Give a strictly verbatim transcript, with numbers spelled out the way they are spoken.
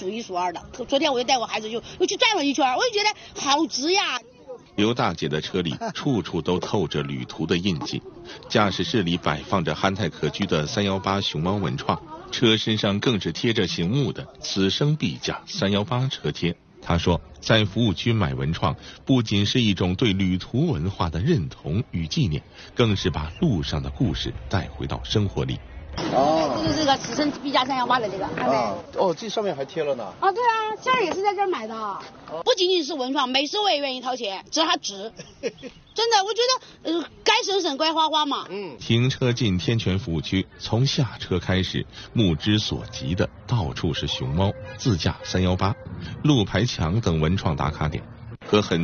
数一数二的。昨天我又带我孩子又又去转了一圈，我就觉得好值呀。 刘大姐的车里处处都透着旅途的印记，驾驶室里摆放着憨态可掬的三一八熊猫文创，车身上更是贴着醒目的此生必驾三一八车贴。他说，在服务区买文创不仅是一种对旅途文化的认同与纪念，更是把路上的故事带回到生活里。 哦，这是这个此生必驾三一八的这个。 啊，哦，这上面还贴了呢。 啊，对啊，这儿也是在这儿买的。不仅仅是文创，美食我也愿意掏钱，只要它值。真的，我觉得呃，该省省，该花花嘛。 嗯。停车进天泉服务区，从下车开始，目之所及的到处是熊猫、自驾三一八、路牌墙等文创打卡点，和很